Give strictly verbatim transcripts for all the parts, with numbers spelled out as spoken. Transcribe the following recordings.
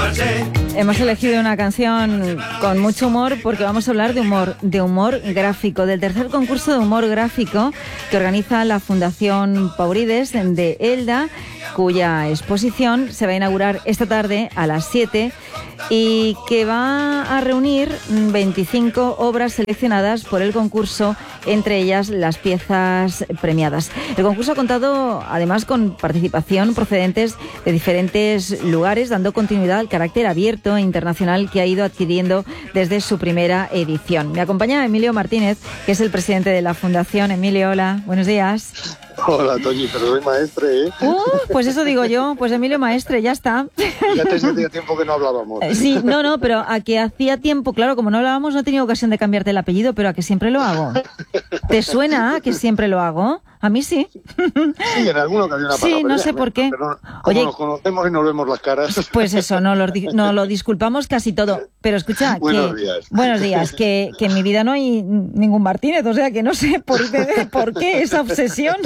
Hemos elegido una canción con mucho humor porque vamos a hablar de humor, de humor gráfico, del tercer concurso de humor gráfico que organiza la Fundación Paurides de Elda, cuya exposición se va a inaugurar esta tarde a las siete y que va a reunir veinticinco obras seleccionadas por el concurso, entre ellas las piezas premiadas. El concurso ha contado además con participación procedentes de diferentes lugares, dando continuidad al carácter abierto e internacional que ha ido adquiriendo desde su primera edición. Me acompaña Emilio Martínez, que es el presidente de la Fundación. Emilio, hola, buenos días. Hola, Toñi, pero soy maestre, ¿eh? Uh, pues eso digo yo, pues Emilio Maestre, ya está. Fíjate si hacía tiempo que no hablábamos. Sí, no, no, pero a que hacía tiempo, claro, como no hablábamos, no he tenido ocasión de cambiarte el apellido, pero a que siempre lo hago. ¿Te suena a que siempre lo hago? A mí sí. Sí, en alguna ocasión ha pasado. Sí, no sé por qué. Pero como Oye, nos conocemos y nos vemos las caras. Pues eso, no lo, no lo disculpamos casi todo. Pero escucha, buenos que, días. Buenos días, que, que en mi vida no hay ningún Martínez, o sea que no sé por qué, por qué esa obsesión.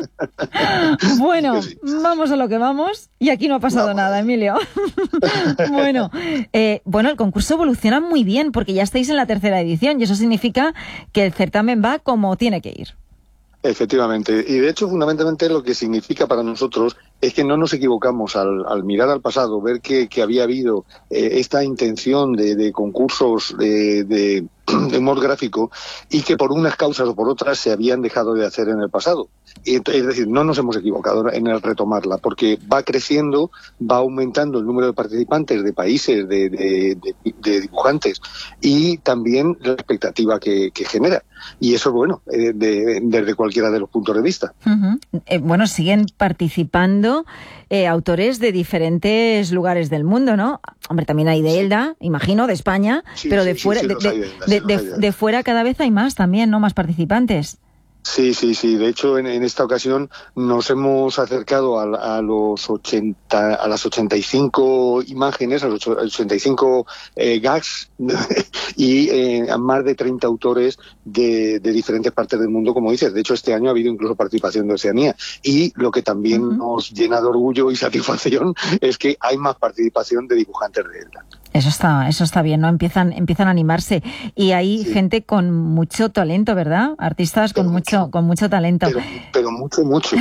Bueno, vamos a lo que vamos. Y aquí no ha pasado vamos. nada, Emilio. Bueno, eh, bueno, el concurso evoluciona muy bien porque ya estáis en la tercera edición y eso significa que el certamen va como tiene que ir. Efectivamente, y de hecho fundamentalmente lo que significa para nosotros es que no nos equivocamos al, al mirar al pasado, ver que, que había habido eh, esta intención de, de concursos de, de, de humor gráfico y que por unas causas o por otras se habían dejado de hacer en el pasado. Y, es decir, no nos hemos equivocado en el retomarla, porque va creciendo, va aumentando el número de participantes, de países, de, de, de, de dibujantes y también la expectativa que, que genera. Y eso es bueno, eh, de, desde cualquiera de los puntos de vista. Uh-huh. Eh, bueno, siguen participando Eh, autores de diferentes lugares del mundo, ¿no? Hombre, también hay de Elda, imagino, de España, sí, pero de sí, fuera, sí, sí, de, de, Elda, de, de, de, de fuera cada vez hay más también, ¿no? Más participantes. Sí, sí, sí. De hecho, en, en esta ocasión nos hemos acercado a, a los ochenta, a las ochenta y cinco imágenes, a los ochenta y cinco eh, gags y eh, a más de treinta autores de, de diferentes partes del mundo, como dices. De hecho, este año ha habido incluso participación de Oceanía. Y lo que también uh-huh. nos llena de orgullo y satisfacción es que hay más participación de dibujantes de Elda. Eso está, eso está bien, ¿no? Empiezan, empiezan a animarse. Y hay sí. gente con mucho talento, ¿verdad? Artistas con pero mucho, mucho, con mucho talento. Pero, pero mucho, mucho.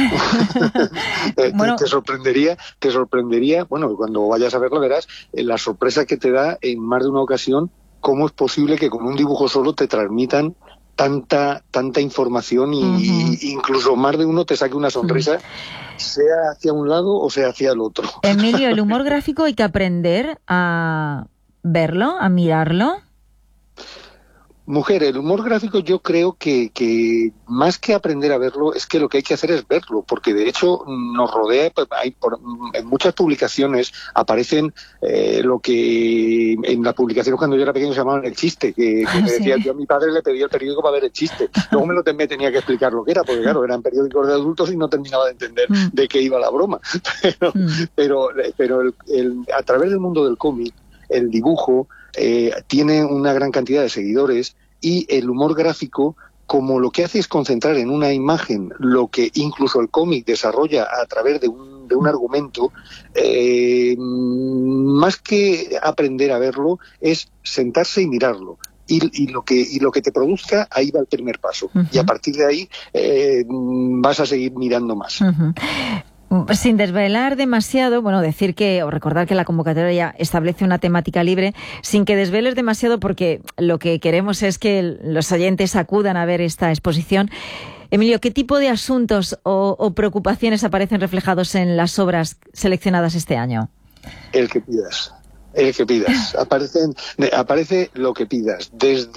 bueno, te, te sorprendería, te sorprendería, bueno, cuando vayas a verlo verás, eh, la sorpresa que te da en más de una ocasión, cómo es posible que con un dibujo solo te transmitan tanta, tanta información y, uh-huh. y incluso más de uno te saque una sonrisa. Uh-huh. Sea hacia un lado o sea hacia el otro. Emilio, el humor gráfico hay que aprender a verlo, a mirarlo. Mujer, el humor gráfico yo creo que, que más que aprender a verlo es que lo que hay que hacer es verlo, porque de hecho nos rodea, hay por, en muchas publicaciones aparecen eh, lo que en las publicaciones cuando yo era pequeño se llamaban el chiste, que, que ah, me decía, sí. yo a mi padre le pedí el periódico para ver el chiste, luego me, lo, me tenía que explicar lo que era, porque claro, eran periódicos de adultos y no terminaba de entender mm. de qué iba la broma, pero, mm. pero, pero el, el, a través del mundo del cómic, el dibujo eh, tiene una gran cantidad de seguidores y el humor gráfico, como lo que hace es concentrar en una imagen lo que incluso el cómic desarrolla a través de un, de un argumento, eh, más que aprender a verlo, es sentarse y mirarlo. Y, y lo que y lo que te produzca, ahí va el primer paso. Uh-huh. Y a partir de ahí eh, vas a seguir mirando más. Uh-huh. Sin desvelar demasiado, bueno, decir que, o recordar que la convocatoria establece una temática libre, sin que desveles demasiado, porque lo que queremos es que los oyentes acudan a ver esta exposición. Emilio, ¿qué tipo de asuntos o, o preocupaciones aparecen reflejados en las obras seleccionadas este año? El que pidas. El que pidas. Aparecen, aparece lo que pidas.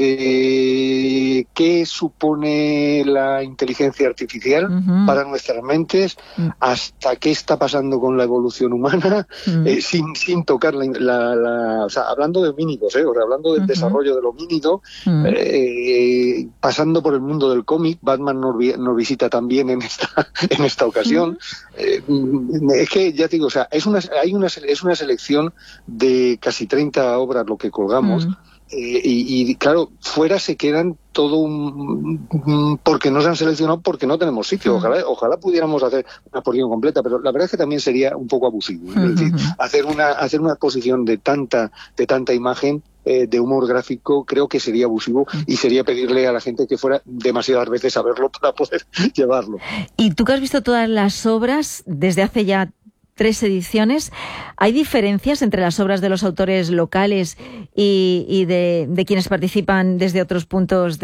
Desde qué supone la inteligencia artificial uh-huh. para nuestras mentes, uh-huh. hasta qué está pasando con la evolución humana, uh-huh. eh, sin, sin tocar la, la, la... O sea, hablando de homínidos, ¿eh? O sea, hablando del uh-huh. desarrollo del homínido, uh-huh. eh, pasando por el mundo del cómic. Batman nos, nos visita también en esta, en esta ocasión. Uh-huh. Eh, es que, ya te digo, o sea, es una, hay una, es una selección de casi treinta obras lo que colgamos, mm. Eh, y, y claro, fuera se quedan todo un... porque no se han seleccionado, porque no tenemos sitio. Ojalá, ojalá pudiéramos hacer una exposición completa, pero la verdad es que también sería un poco abusivo. ¿eh? Es decir, hacer una, hacer una exposición de tanta, de tanta imagen, eh, de humor gráfico, creo que sería abusivo y sería pedirle a la gente que fuera demasiadas veces a verlo para poder llevarlo. Y tú que has visto todas las obras desde hace ya tres ediciones, ¿hay diferencias entre las obras de los autores locales y, y de, de quienes participan desde otros puntos de